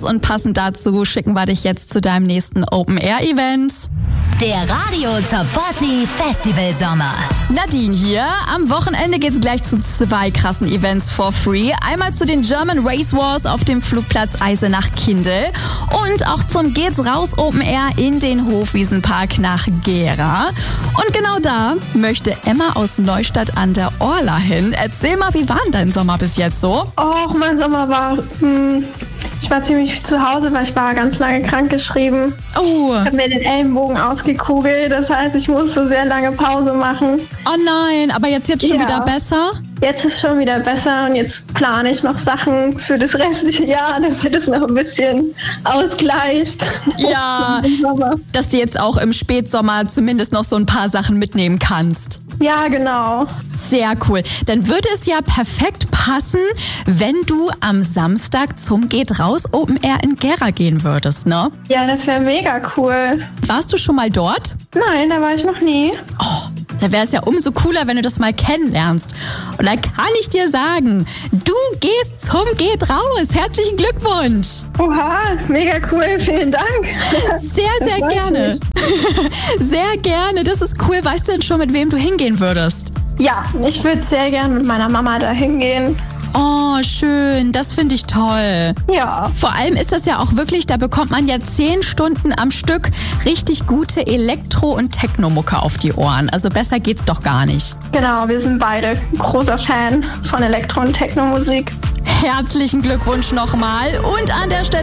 und passend dazu schicken wir dich jetzt zu deinem nächsten Open-Air-Event. Der Radio Top 40 Festival Sommer. Nadine hier. Am Wochenende geht's gleich zu 2 krassen Events for free. Einmal zu den German Race Wars auf dem Flugplatz Eisenach-Kindl und auch zum Geht's raus Open Air in den Hofwiesenpark nach Gera. Und genau da möchte Emma aus Neustadt an der Orla hin. Erzähl mal, wie war denn dein Sommer bis jetzt so? Och, mein Sommer war... Ich war ziemlich viel zu Hause, weil ich war ganz lange krankgeschrieben. Oh. Ich habe mir den Ellenbogen ausgekugelt. Das heißt, ich musste sehr lange Pause machen. Oh nein, aber jetzt schon wieder besser? Jetzt ist schon wieder besser und jetzt plane ich noch Sachen für das restliche Jahr, damit es noch ein bisschen ausgleicht. Ja, dass du jetzt auch im Spätsommer zumindest noch so ein paar Sachen mitnehmen kannst. Ja, genau. Sehr cool. Dann würde es ja perfekt passen, wenn du am Samstag zum Geht raus Open Air in Gera gehen würdest, ne? Ja, das wäre mega cool. Warst du schon mal dort? Nein, da war ich noch nie. Oh, da wäre es ja umso cooler, wenn du das mal kennenlernst. Und da kann ich dir sagen, du gehst zum Geht raus. Herzlichen Glückwunsch. Oha, mega cool. Vielen Dank. Sehr, sehr gerne. Sehr gerne. Das ist cool. Weißt du denn schon, mit wem du hingehen würdest? Ja, ich würde sehr gerne mit meiner Mama da hingehen. Oh, schön. Das finde ich toll. Ja. Vor allem ist das ja auch wirklich, da bekommt man ja 10 Stunden am Stück richtig gute Elektro- und Techno-Mucke auf die Ohren. Also besser geht's doch gar nicht. Genau, wir sind beide großer Fan von Elektro- und Techno-Musik. Herzlichen Glückwunsch nochmal und an der Stelle